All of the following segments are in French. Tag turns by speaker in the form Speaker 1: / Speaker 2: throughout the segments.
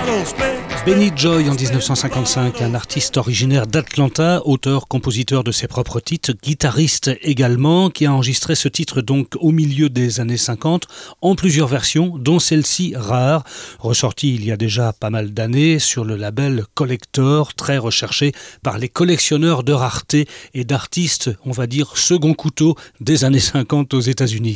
Speaker 1: Benny Joy en 1955, un artiste originaire d'Atlanta, auteur-compositeur de ses propres titres, guitariste également, qui a enregistré ce titre donc au milieu des années 50 en plusieurs versions, dont celle-ci rare, ressortie il y a déjà pas mal d'années sur le label Collector, très recherché par les collectionneurs de raretés et d'artistes, on va dire second couteau des années 50 aux États-Unis.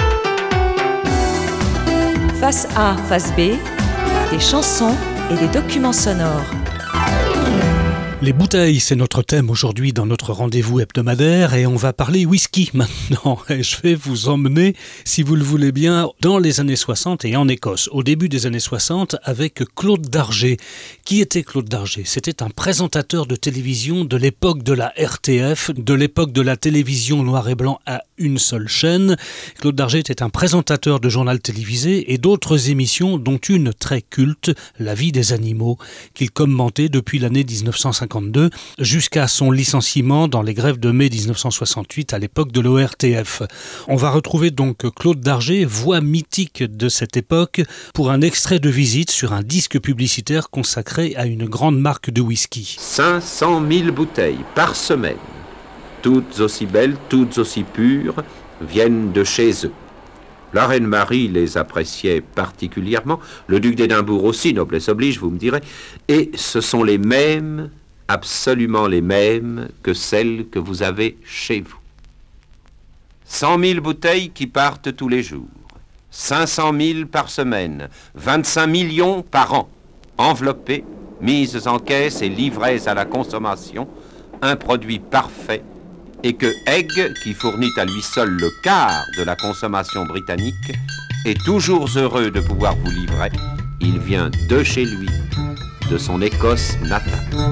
Speaker 2: Face A, face B, des chansons et des documents sonores.
Speaker 1: Les bouteilles, c'est notre thème aujourd'hui dans notre rendez-vous hebdomadaire et on va parler whisky maintenant. Et je vais vous emmener, si vous le voulez bien, dans les années 60 et en Écosse, au début des années 60 avec Claude Darger. Qui était Claude Darger ? C'était un présentateur de télévision de l'époque de la RTF, de l'époque de la télévision noir et blanc à une seule chaîne. Claude Darger était un présentateur de journal télévisé et d'autres émissions, dont une très culte, La vie des animaux, qu'il commentait depuis l'année 1952 jusqu'à son licenciement dans les grèves de mai 1968 à l'époque de l'ORTF. On va retrouver donc Claude Darger, voix mythique de cette époque, pour un extrait de visite sur un disque publicitaire consacré à une grande marque de whisky.
Speaker 3: 500 000 bouteilles par semaine, toutes aussi belles, toutes aussi pures, viennent de chez eux. La reine Marie les appréciait particulièrement, le duc d'Édimbourg aussi, noblesse oblige, vous me direz, et ce sont les mêmes, absolument les mêmes que celles que vous avez chez vous. 100 000 bouteilles qui partent tous les jours, 500 000 par semaine, 25 millions par an, enveloppées, mises en caisse et livrées à la consommation, un produit parfait, et que Egg, qui fournit à lui seul le quart de la consommation britannique, est toujours heureux de pouvoir vous livrer. Il vient de chez lui, de son Écosse natale.